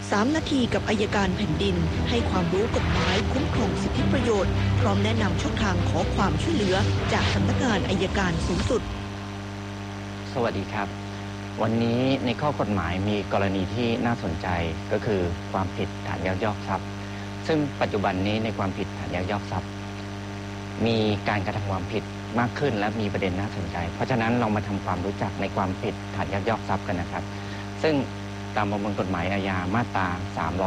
3 นาทีกับอัยการแผ่นดินให้ความรู้กฎหมายคุ้มครองสิทธิประโยชน์พร้อมแนะนำช่องทางขอความช่วยเหลือจากสำนักงานอัยการสูงสุดสวัสดีครับวันนี้ในข้อกฎหมายมีกรณีที่น่าสนใจก็คือความผิดฐานยักยอกทรัพย์ซึ่งปัจจุบันนี้ในความผิดฐานยักยอกทรัพย์มีการกระทำความผิดมากขึ้นและมีประเด็นน่าสนใจเพราะฉะนั้นเรามาทำความรู้จักในความผิดฐานยักยอกทรัพย์กันนะครับซึ่งตามประมวลกฎหมายอาญามาตรา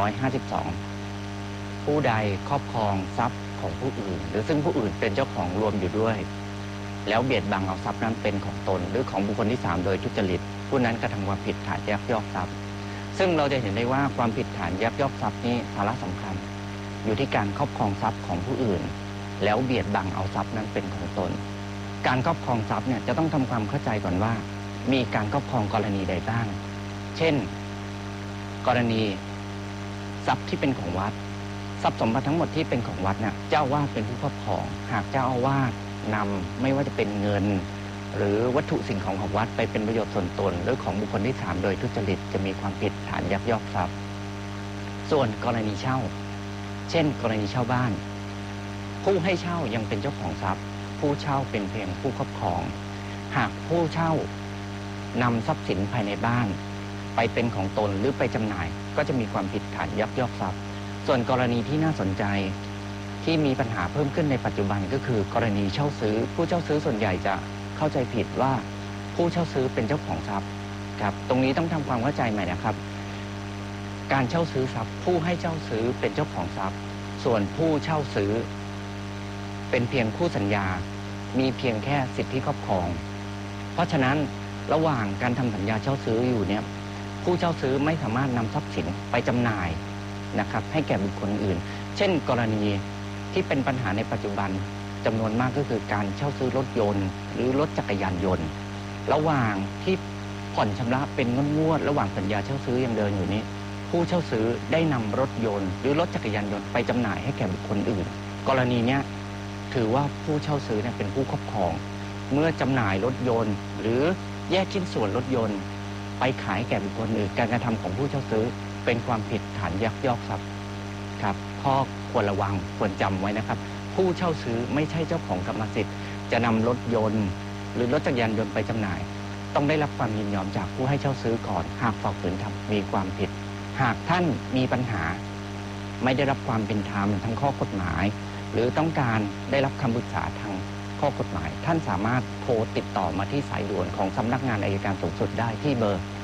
352ผู้ใดครอบครองทรัพย์ของผู้อื่นหรือซึ่งผู้อื่นเป็นเจ้าของรวมอยู่ด้วยแล้วเบียดบังเอาทรัพย์นั้นเป็นของตนหรือของบุคคลที่3โดยทุจริตผู้นั้นกระทำความผิดฐานยักยอกทรัพย์ซึ่งเราจะเห็นได้ว่าความผิดฐานยักยอกทรัพย์นี้สาระสำคัญอยู่ที่การครอบครองทรัพย์ของผู้อื่นแล้วเบียดบังเอาทรัพย์นั้นเป็นของตนการครอบครองทรัพย์เนี่ยจะต้องทำความเข้าใจก่อนว่ามีการครอบครองกรณีใดบ้างเช่นกรณีทรัพย์ที่เป็นของวัดทรัพย์สมบัติทั้งหมดที่เป็นของวัดเนี่ยเจ้าอาวาสเป็นผู้ครอบครองหากเจ้าอาวาสนำไม่ว่าจะเป็นเงินหรือวัตถุสิ่งของวัดไปเป็นประโยชน์ส่วนตนหรือของบุคคลที่3โดยทุจริตจะมีความผิดฐานยักยอกทรัพย์ส่วนกรณีเช่าเช่นกรณีเช่าบ้านผู้ให้เช่ายังเป็นเจ้าของทรัพย์ผู้เช่าเป็นเพียงผู้ครอบครองหากผู้เช่านำทรัพย์สินภายในบ้านไปเป็นของตนหรือไปจำหน่ายก็จะมีความผิดฐานยักยอกทรัพย์ส่วนกรณีที่น่าสนใจที่มีปัญหาเพิ่มขึ้นในปัจจุบันก็คือกรณีเช่าซื้อผู้เช่าซื้อส่วนใหญ่จะเข้าใจผิดว่าผู้เช่าซื้อเป็นเจ้าของทรัพย์ครับตรงนี้ต้องทำความเข้าใจใหม่นะครับการเช่าซื้อทรัพย์ผู้ให้เช่าซื้อเป็นเจ้าของทรัพย์ส่วนผู้เช่าซื้อเป็นเพียงคู่สัญญามีเพียงแค่สิทธิครอบครองเพราะฉะนั้นระหว่างการทำสัญญาเช่าซื้ออยู่เนี่ยผู้เช่าซื้อไม่สามารถนำทรัพย์สินไปจำหน่ายนะครับให้แก่บุคคลอื่นเช่นกรณีที่เป็นปัญหาในปัจจุบันจำนวนมากก็คือการเช่าซื้อรถยนต์หรือรถจักรยานยนต์ระหว่างที่ผ่อนชำระเป็นงวดระหว่างสัญญาเช่าซื้อยังเดินอยู่นี้ผู้เช่าซื้อได้นำรถยนต์หรือรถจักรยานยนต์ไปจำหน่ายให้แก่บุคคลอื่นกรณีนี้ถือว่าผู้เช่าซื้อเป็นผู้ครอบครองเมื่อจำหน่ายรถยนต์หรือแยกชิ้นส่วนรถยนต์ไปขายแก่บุคคลอื่นการกระทำของผู้เช่าซื้อเป็นความผิดฐานยักยอกทรัพย์ครับข้อควรระวังควรจำไว้นะครับผู้เช่าซื้อไม่ใช่เจ้าของกรรมสิทธิ์จะนำรถยนต์หรือรถจักรยานยนต์ไปจำหน่ายต้องได้รับความยินยอมจากผู้ให้เช่าซื้อก่อนหากฝ่าฝืนทำมีความผิดหากท่านมีปัญหาไม่ได้รับความเป็นธรรมทั้งข้อกฎหมายหรือต้องการได้รับคำปรึกษาทางข้อกฎหมายท่านสามารถโทรติดต่อมาที่สายด่วนของสำนักงานอัยการสูงสุดได้ที่เบอร์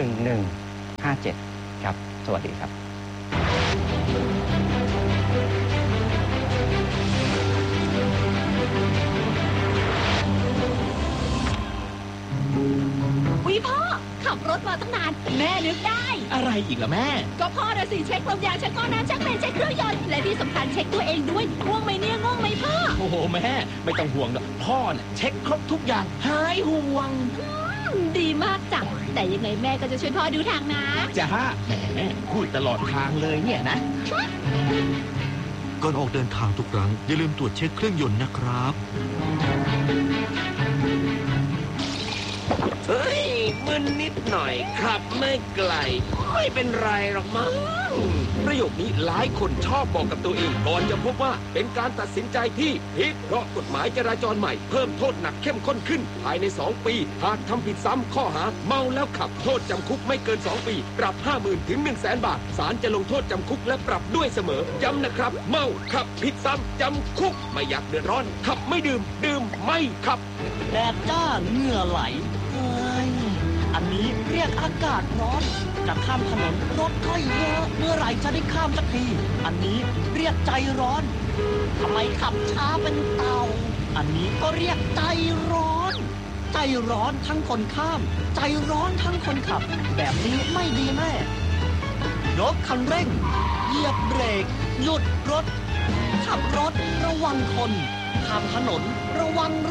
1157ครับสวัสดีครับพ่อขับรถมาตั้งนานแม่นึกได้อะไรอีกล่ะแม่ก็พ่อน่ะสิเช็คลมยางเช็คหม้อน้ำเช็คเบรกเช็คเครื่องยนต์และที่สำคัญเช็คตัวเองด้วยง่วงไหมเนี่ยง่วงไหมพ่อโอ้โหแม่ไม่ต้องห่วงหรอกพ่อน่ะเช็คครบทุกอย่างหายห่วงดีมากจ้ะแต่ยังไงแม่ก็จะช่วยพ่อดูทางนะจ้าแม่พูดตลอดทางเลยเนี่ยนะก่อนออกเดินทางทุกครั้งอย่าลืมตรวจเช็คเครื่องยนต์นะครับเฮ้ยมึนนิดหน่อยขับไม่ไกลไม่เป็นไรหรอกมั้งประโยคนี้หลายคนชอบบอกกับตัวเองก่อนจะพบว่าเป็นการตัดสินใจที่ผิดเพราะกฎหมายจราจรใหม่เพิ่มโทษหนักเข้มข้นขึ้นภายใน2 ปีหากทำผิดซ้ำข้อหาเมาแล้วขับโทษจำคุกไม่เกิน2 ปีปรับ 50,000 ถึง 100,000 บาทศาลจะลงโทษจำคุกและปรับด้วยเสมอย้ำนะครับเมาขับผิดซ้ำจำคุกไม่อยากเดือดร้อนขับไม่ดื่มไม่ขับแดดจ้าเหงื่อไหลอันนี้เรียกอากาศร้อนจะข้ามถนนรถก็เยอะเมื่อไหร่จะได้ข้ามสักทีอันนี้เรียกใจร้อนทำไมขับช้าเป็นเต่าอันนี้ก็เรียกใจร้อนใจร้อนทั้งคนข้ามใจร้อนทั้งคนขับแบบนี้ไม่ดีแน่ยกคันเร่งเหยียบเบรกหยุดรถขับรถระวังคนข้ามถนนระวัง